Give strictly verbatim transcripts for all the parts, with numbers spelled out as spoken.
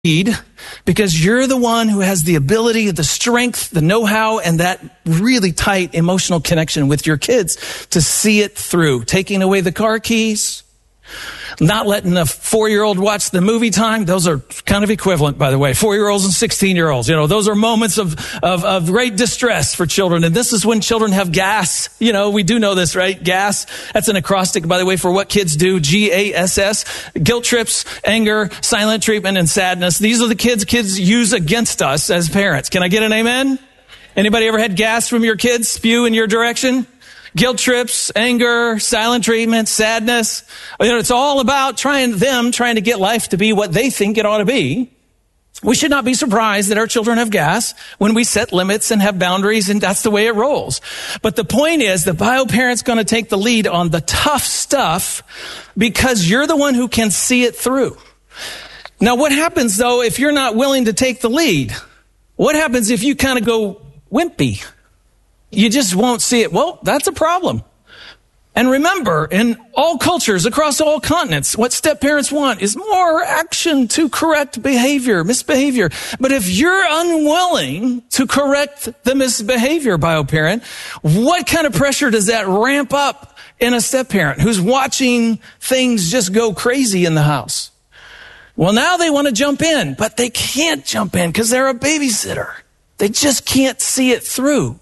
lead because you're the one who has the ability, the strength, the know-how, and that really tight emotional connection with your kids to see it through. Taking away the car keys, not letting a four-year-old watch the movie time. Those are kind of equivalent, by the way. Four-year-olds and sixteen-year-olds. You know, those are moments of, of, of great distress for children. And this is when children have gas. You know, we do know this, right? Gas. That's an acrostic, by the way, for what kids do. G A S S. Guilt trips, anger, silent treatment, and sadness. These are the kids kids use against us as parents. Can I get an amen? Anybody ever had gas from your kids spew in your direction? Guilt trips, anger, silent treatment, sadness. You know, it's all about trying them, trying to get life to be what they think it ought to be. We should not be surprised that our children have gas when we set limits and have boundaries, and that's the way it rolls. But the point is, the bio parent's going to take the lead on the tough stuff because you're the one who can see it through. Now, what happens, though, if you're not willing to take the lead? What happens if you kind of go wimpy? You just won't see it. Well, that's a problem. And remember, in all cultures, across all continents, what step parents want is more action to correct behavior, misbehavior. But if you're unwilling to correct the misbehavior, bio parent, what kind of pressure does that ramp up in a step parent who's watching things just go crazy in the house? Well, now they want to jump in, but they can't jump in because they're a babysitter. They just can't see it through.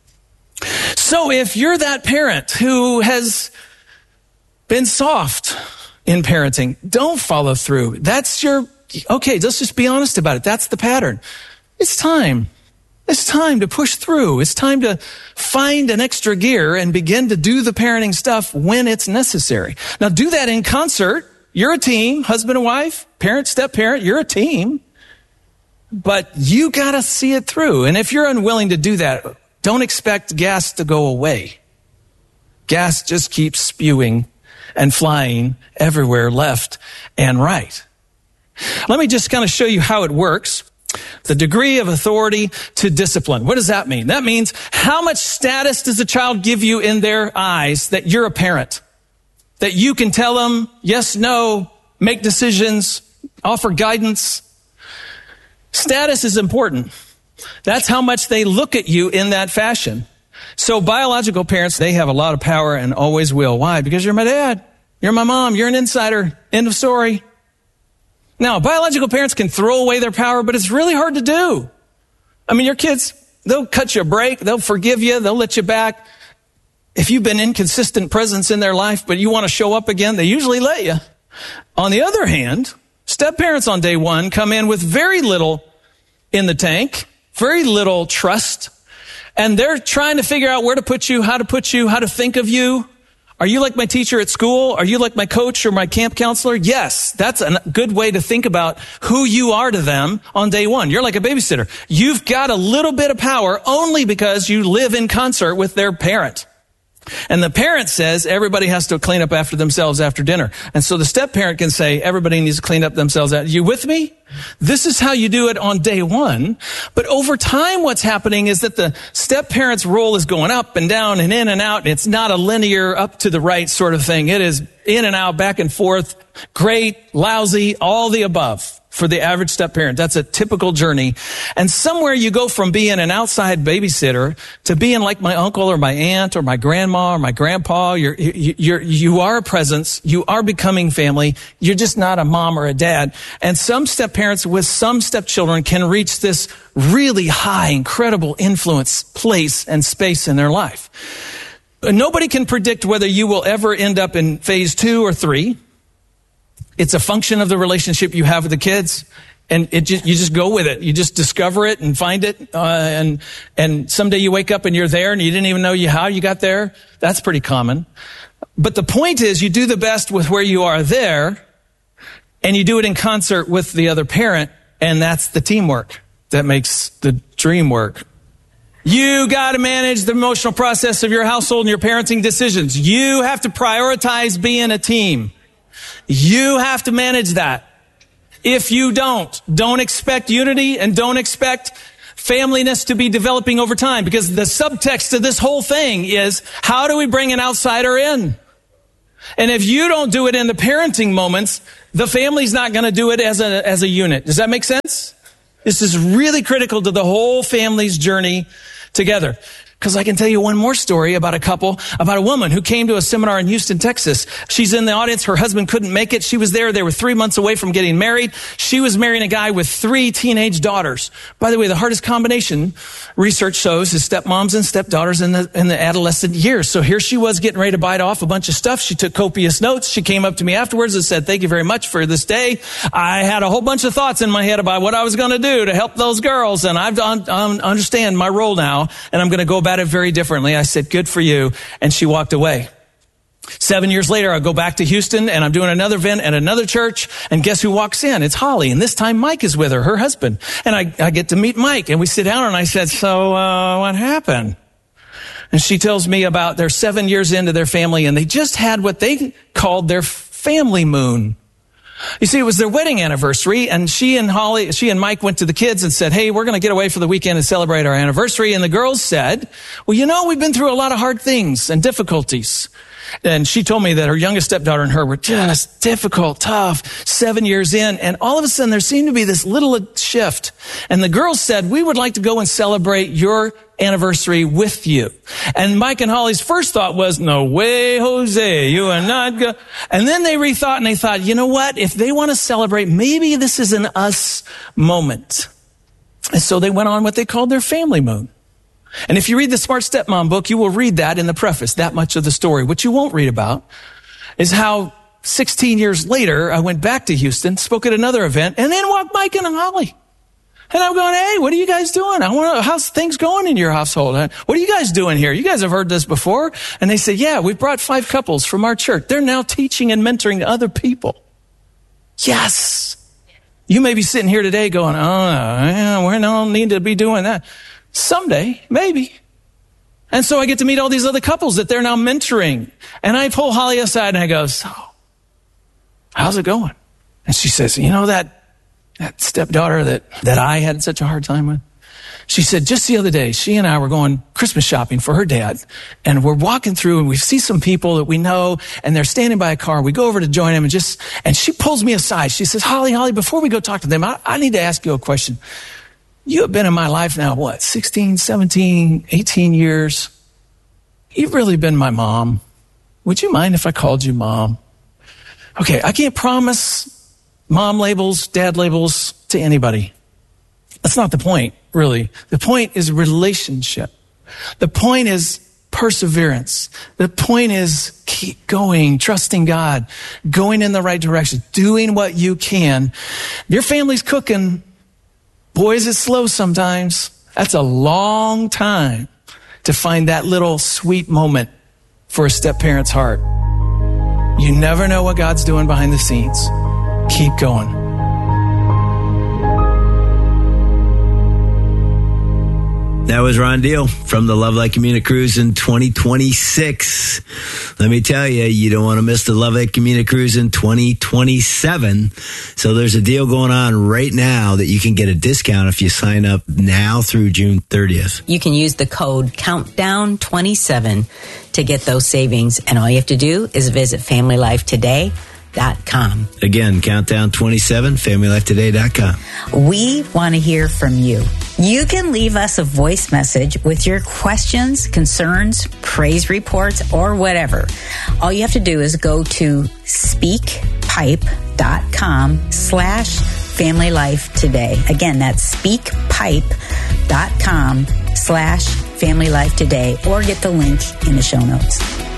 So if you're that parent who has been soft in parenting, don't follow through. That's your, okay, let's just be honest about it. That's the pattern. It's time. It's time to push through. It's time to find an extra gear and begin to do the parenting stuff when it's necessary. Now do that in concert. You're a team, husband and wife, parent, step parent, you're a team. But you got to see it through. And if you're unwilling to do that, don't expect gas to go away. Gas just keeps spewing and flying everywhere, left and right. Let me just kind of show you how it works. The degree of authority to discipline. What does that mean? That means how much status does a child give you in their eyes that you're a parent? That you can tell them yes, no, make decisions, offer guidance. Status is important. That's how much they look at you in that fashion. So biological parents, they have a lot of power and always will. Why? Because you're my dad. You're my mom. You're an insider. End of story. Now, biological parents can throw away their power, but it's really hard to do. I mean, your kids, they'll cut you a break. They'll forgive you. They'll let you back. If you've been inconsistent presence in their life, but you want to show up again, they usually let you. On the other hand, step parents on day one come in with very little in the tank. Very little trust. And they're trying to figure out where to put you, how to put you, how to think of you. Are you like my teacher at school? Are you like my coach or my camp counselor? Yes, that's a good way to think about who you are to them on day one. You're like a babysitter. You've got a little bit of power only because you live in concert with their parent. And the parent says everybody has to clean up after themselves after dinner. And so the step parent can say everybody needs to clean up themselves. You with me? This is how you do it on day one. But over time, what's happening is that the step parent's role is going up and down and in and out. And it's not a linear up to the right sort of thing. It is in and out, back and forth, great, lousy, all the above. For the average step parent, that's a typical journey. And somewhere you go from being an outside babysitter to being like my uncle or my aunt or my grandma or my grandpa. You're, you're, you are a presence. You are becoming family. You're just not a mom or a dad. And some step parents with some stepchildren can reach this really high, incredible influence, place, and space in their life. Nobody can predict whether you will ever end up in phase two or three. It's a function of the relationship you have with the kids, and it just, you just go with it. You just discover it and find it, uh, and and someday you wake up and you're there, and you didn't even know you how you got there. That's pretty common. But the point is, you do the best with where you are there, and you do it in concert with the other parent, and that's the teamwork that makes the dream work. You got to manage the emotional process of your household and your parenting decisions. You have to prioritize being a team. You have to manage that. If you don't, don't expect unity and don't expect familyness to be developing over time, because the subtext of this whole thing is, how do we bring an outsider in? And if you don't do it in the parenting moments, the family's not going to do it as a, as a unit. Does that make sense? This is really critical to the whole family's journey together. Because I can tell you one more story about a couple, about a woman who came to a seminar in Houston, Texas. She's in the audience. Her husband couldn't make it. She was there. They were three months away from getting married. She was marrying a guy with three teenage daughters. By the way, the hardest combination, research shows, is stepmoms and stepdaughters in the, in the adolescent years. So here she was getting ready to bite off a bunch of stuff. She took copious notes. She came up to me afterwards and said, thank you very much for this day. I had a whole bunch of thoughts in my head about what I was going to do to help those girls. And I um, understand my role now, and I'm going to go about it very differently. I said, good for you. And she walked away. Seven years later, I go back to Houston and I'm doing another event at another church. And guess who walks in? It's Holly. And this time Mike is with her, her husband. And I, I get to meet Mike and we sit down and I said, so, uh, what happened? And she tells me about they're seven years into their family and they just had what they called their family moon. You see, it was their wedding anniversary, and she and Holly, she and Mike went to the kids and said, hey, we're going to get away for the weekend and celebrate our anniversary. And the girls said, well, you know, we've been through a lot of hard things and difficulties. And she told me that her youngest stepdaughter and her were just difficult, tough, seven years in. And all of a sudden, there seemed to be this little shift. And the girls said, we would like to go and celebrate your anniversary with you. And Mike and Holly's first thought was, no way, Jose, you are not go. And then they rethought and they thought, you know what? If they want to celebrate, maybe this is an us moment. And so they went on what they called their family moon. And if you read the Smart Stepmom book, you will read that in the preface, that much of the story. What you won't read about is how sixteen years later, I went back to Houston, spoke at another event, and then walked Mike and Holly. And I'm going, hey, what are you guys doing? I want to, how's things going in your household? What are you guys doing here? You guys have heard this before? And they said, yeah, we brought five couples from our church. They're now teaching and mentoring other people. Yes. You may be sitting here today going, oh, yeah, we don't need to be doing that. Someday, maybe. And so I get to meet all these other couples that they're now mentoring. And I pull Holly aside and I go, so, how's it going? And she says, you know that, that stepdaughter that, that I had such a hard time with? She said, just the other day, she and I were going Christmas shopping for her dad. And we're walking through and we see some people that we know and they're standing by a car. We go over to join them and just, and she pulls me aside. She says, Holly, Holly, before we go talk to them, I, I need to ask you a question. You have been in my life now, what, sixteen, seventeen, eighteen years? You've really been my mom. Would you mind if I called you mom? Okay, I can't promise mom labels, dad labels to anybody. That's not the point, really. The point is relationship. The point is perseverance. The point is keep going, trusting God, going in the right direction, doing what you can. Your family's cooking. Boys, it's slow sometimes. That's a long time to find that little sweet moment for a step-parent's heart. You never know what God's doing behind the scenes. Keep going. That was Ron Deal from the Love Light Community Cruise in twenty twenty-six. Let me tell you, you don't want to miss the Love Light Community Cruise in twenty twenty-seven. So there's a deal going on right now that you can get a discount if you sign up now through June thirtieth. You can use the code countdown twenty-seven to get those savings. And all you have to do is visit family life today dot com. Again, countdown twenty-seven, family life today dot com. We want to hear from you. You can leave us a voice message with your questions, concerns, praise reports, or whatever. All you have to do is go to speakpipe.com slash family life today. Again, that's speakpipe.com slash family life today, or get the link in the show notes.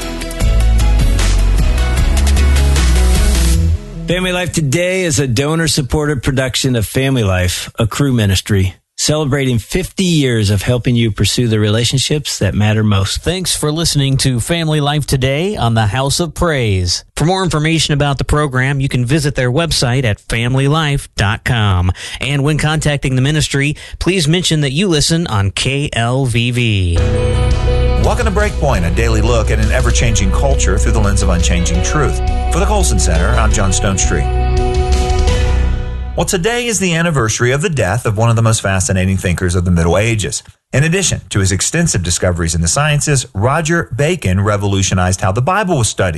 Family Life Today is a donor-supported production of Family Life, a crew ministry, celebrating fifty years of helping you pursue the relationships that matter most. Thanks for listening to Family Life Today on the House of Praise. For more information about the program, you can visit their website at family life dot com. And when contacting the ministry, please mention that you listen on K L V V. Welcome to Breakpoint, a daily look at an ever-changing culture through the lens of unchanging truth. For the Colson Center, I'm John Stone Street. Well, today is the anniversary of the death of one of the most fascinating thinkers of the Middle Ages. In addition to his extensive discoveries in the sciences, Roger Bacon revolutionized how the Bible was studied.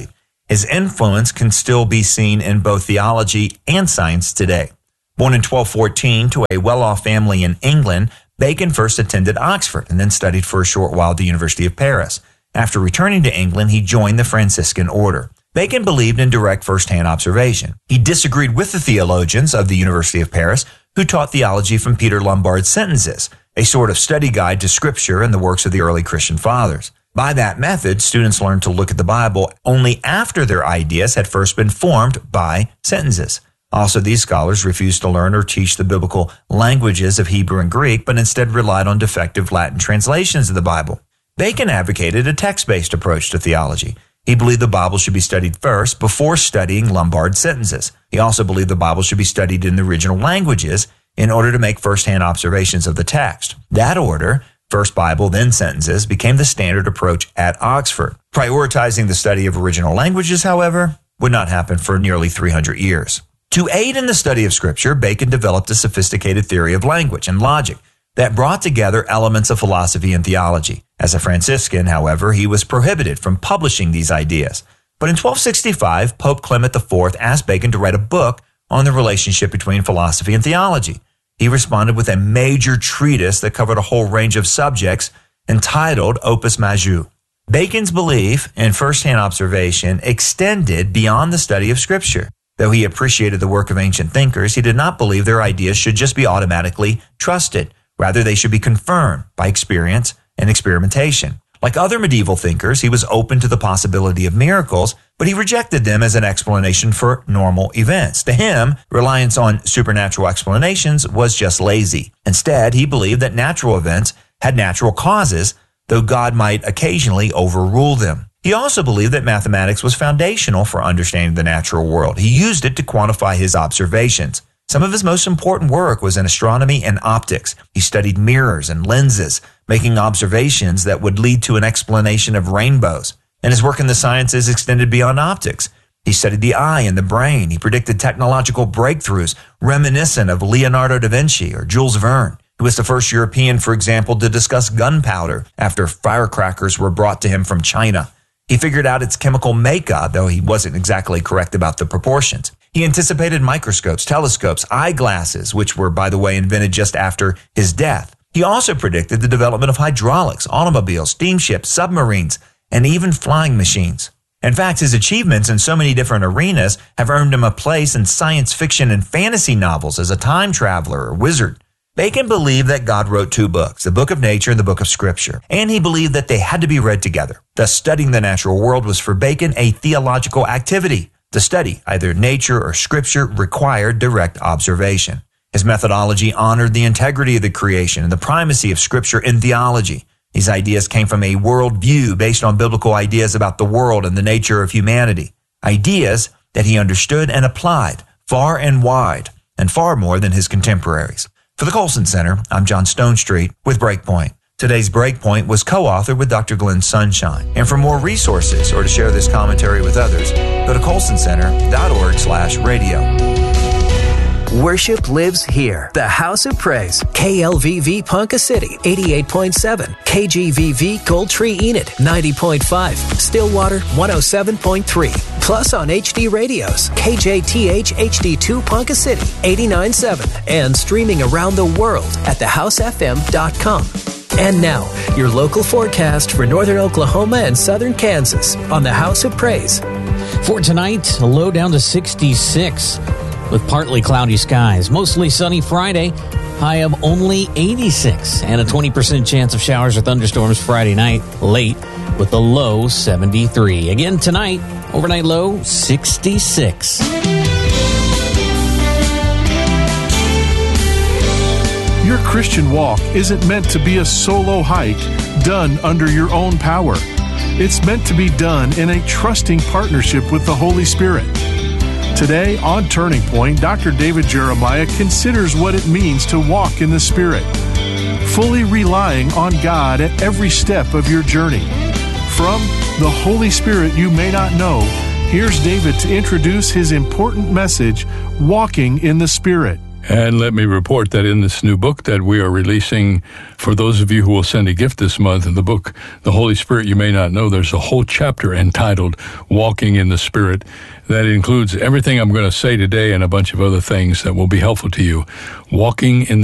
His influence can still be seen in both theology and science today. Born in twelve fourteen to a well-off family in England, Bacon first attended Oxford and then studied for a short while at the University of Paris. After returning to England, he joined the Franciscan order. Bacon believed in direct first-hand observation. He disagreed with the theologians of the University of Paris who taught theology from Peter Lombard's sentences, a sort of study guide to Scripture and the works of the early Christian fathers. By that method, students learned to look at the Bible only after their ideas had first been formed by sentences. Also, these scholars refused to learn or teach the biblical languages of Hebrew and Greek, but instead relied on defective Latin translations of the Bible. Bacon advocated a text-based approach to theology. He believed the Bible should be studied first before studying Lombard's sentences. He also believed the Bible should be studied in the original languages in order to make first-hand observations of the text. That order, first Bible, then sentences, became the standard approach at Oxford. Prioritizing the study of original languages, however, would not happen for nearly three hundred years. To aid in the study of Scripture, Bacon developed a sophisticated theory of language and logic that brought together elements of philosophy and theology. As a Franciscan, however, he was prohibited from publishing these ideas. But in twelve sixty-five, Pope Clement the Fourth asked Bacon to write a book on the relationship between philosophy and theology. He responded with a major treatise that covered a whole range of subjects entitled Opus Majus. Bacon's belief in first-hand observation extended beyond the study of Scripture. Though he appreciated the work of ancient thinkers, he did not believe their ideas should just be automatically trusted. Rather, they should be confirmed by experience and experimentation. Like other medieval thinkers, he was open to the possibility of miracles, but he rejected them as an explanation for normal events. To him, reliance on supernatural explanations was just lazy. Instead, he believed that natural events had natural causes, though God might occasionally overrule them. He also believed that mathematics was foundational for understanding the natural world. He used it to quantify his observations. Some of his most important work was in astronomy and optics. He studied mirrors and lenses, making observations that would lead to an explanation of rainbows. And his work in the sciences extended beyond optics. He studied the eye and the brain. He predicted technological breakthroughs reminiscent of Leonardo da Vinci or Jules Verne, who was the first European, for example, to discuss gunpowder after firecrackers were brought to him from China. He figured out its chemical makeup, though he wasn't exactly correct about the proportions. He anticipated microscopes, telescopes, eyeglasses, which were, by the way, invented just after his death. He also predicted the development of hydraulics, automobiles, steamships, submarines, and even flying machines. In fact, his achievements in so many different arenas have earned him a place in science fiction and fantasy novels as a time traveler or wizard. Bacon believed that God wrote two books, the Book of Nature and the Book of Scripture, and he believed that they had to be read together. Thus, studying the natural world was for Bacon a theological activity. To study either nature or Scripture required direct observation. His methodology honored the integrity of the creation and the primacy of Scripture in theology. These ideas came from a worldview based on biblical ideas about the world and the nature of humanity, ideas that he understood and applied far and wide, and far more than his contemporaries. For the Colson Center, I'm John Stonestreet with Breakpoint. Today's Breakpoint was co-authored with Doctor Glenn Sunshine. And for more resources or to share this commentary with others, go to colson center dot org slash radio. Worship lives here. The House of Praise. K L V V Ponca City, eighty-eight point seven. K G V V Gold Tree Enid, ninety point five. Stillwater, one oh seven point three. Plus on H D radios, K J T H H D two Ponca City, eighty-nine point seven. And streaming around the world at the house f m dot com. And now, your local forecast for northern Oklahoma and southern Kansas on the House of Praise. For tonight, a low down to sixty-six with partly cloudy skies. Mostly sunny Friday, high of only eighty-six. And a twenty percent chance of showers or thunderstorms Friday night, late with a low seventy-three. Again tonight, overnight low sixty-six. Your Christian walk isn't meant to be a solo hike done under your own power. It's meant to be done in a trusting partnership with the Holy Spirit. Today on Turning Point, Doctor David Jeremiah considers what it means to walk in the Spirit, fully relying on God at every step of your journey. From the Holy Spirit you may not know, here's David to introduce his important message, Walking in the Spirit. And let me report that in this new book that we are releasing, for those of you who will send a gift this month, in the book, The Holy Spirit You May Not Know, there's a whole chapter entitled Walking in the Spirit that includes everything I'm going to say today and a bunch of other things that will be helpful to you. Walking in the